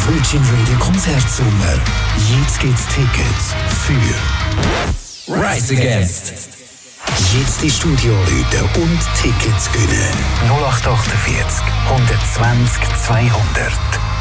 Virgin Radio Konzertsommer. Jetzt gibt's Tickets für Rise Against. Jetzt ins Studio rufen und Tickets gewinnen. 0848 120 200.